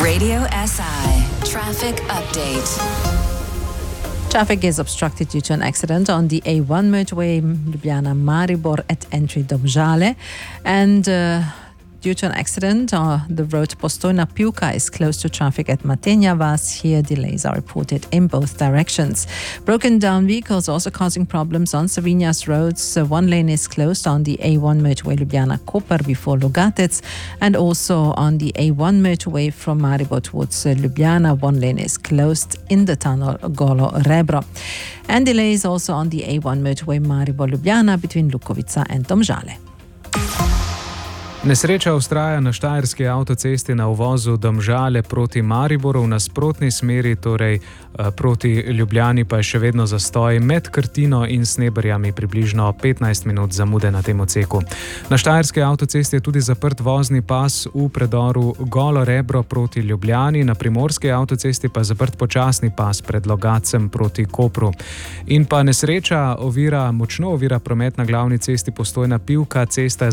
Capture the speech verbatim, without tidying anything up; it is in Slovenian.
Radio S I Traffic Update. Traffic is obstructed due to an accident on the A one motorway Ljubljana-Maribor at entry Domžale, and uh, due to an accident, uh, the road Postojna-Pivka is closed to traffic at Matejna Vas. Here, delays are reported in both directions. Broken down vehicles also causing problems on Savinjas roads. Uh, one lane is closed on the A one motorway Ljubljana-Koper before Logatec, and also on the A one motorway from Maribor towards uh, Ljubljana. One lane is closed in the tunnel Golo-Rebro. And delays also on the A one motorway Maribor-Ljubljana between Lukovica and Domžale. Nesreča ustraja na štajerski avtocesti na uvozu Domžale proti Mariboru v nasprotni smeri, torej proti Ljubljani, pa je še vedno zastoj med Krtino in Sneberjami, približno petnajst minut zamude na tem odseku. Na štajerski avtocesti je tudi zaprt vozni pas v predoru Golo-Rebro proti Ljubljani, na primorski avtocesti pa zaprt počasni pas pred Logatcem proti Kopru. In pa nesreča ovira, močno ovira promet na glavni cesti Postojna-Pivka, cesta